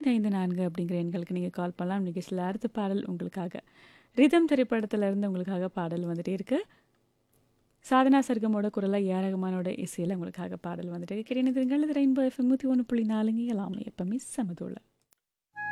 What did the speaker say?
0554 அப்படிங்கிற எண்களுக்கு நீங்கள் கால் பண்ணலாம். நிகழ்ச்சியில் அடுத்த பாடல் உங்களுக்காக ரிதம் திரைப்படத்திலிருந்து உங்களுக்காக பாடல் வந்துட்டே இருக்கு. சாதனா சர்கமோட குரலில் ஏ ஆர் ரஹ்மானோட இசையில் உங்களுக்காக பாடல் வந்துட்டு இருக்கிறேன். இது ரெயின்போ எஃப்எம் 101.4 எல்லாமே எப்பவுமே சமதுள்ள